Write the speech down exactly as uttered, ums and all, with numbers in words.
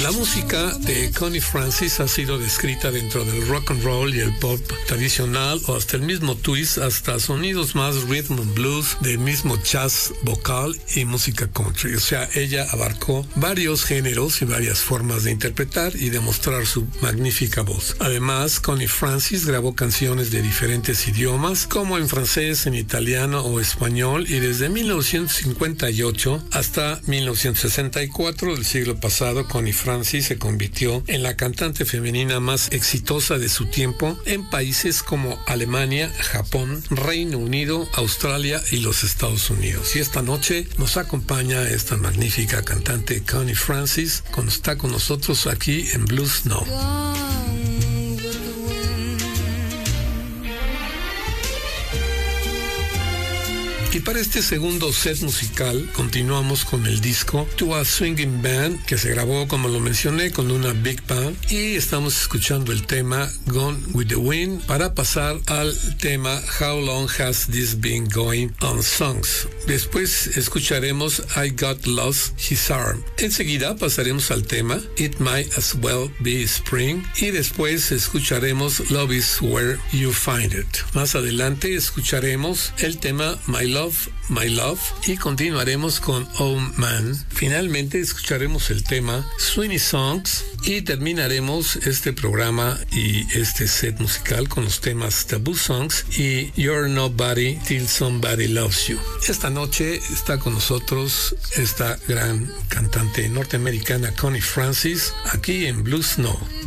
La música de Connie Francis ha sido descrita dentro del rock and roll y el pop tradicional o hasta el mismo twist, hasta sonidos más rhythm and blues, del mismo jazz vocal y música country. O sea, ella abarcó varios géneros y varias formas de interpretar y demostrar su magnífica voz. Además, Connie Francis grabó canciones de diferentes idiomas, como en francés, en italiano o español, y desde mil novecientos cincuenta y ocho hasta mil novecientos sesenta y cuatro del siglo pasado, Connie Francis se convirtió en la cantante femenina más exitosa de su tiempo en países como Alemania, Japón, Reino Unido, Australia y los Estados Unidos. Y esta noche nos acompaña esta magnífica cantante Connie Francis, cuando está con nosotros aquí en Blues Now. Y para este segundo set musical continuamos con el disco To a Swinging Band, que se grabó, como lo mencioné, con una big band, y estamos escuchando el tema Gone with the Wind para pasar al tema How Long Has This Been Going On Songs. Después escucharemos I Got Lost His Arm. Enseguida pasaremos al tema It Might As Well Be Spring, y después escucharemos Love Is Where You Find It. Más adelante escucharemos el tema My Love My Love y continuaremos con Oh Man. Finalmente escucharemos el tema Sweeney Songs y terminaremos este programa y este set musical con los temas Taboo Songs y You're Nobody Till Somebody Loves You. Esta noche está con nosotros esta gran cantante norteamericana Connie Francis aquí en Blues Now.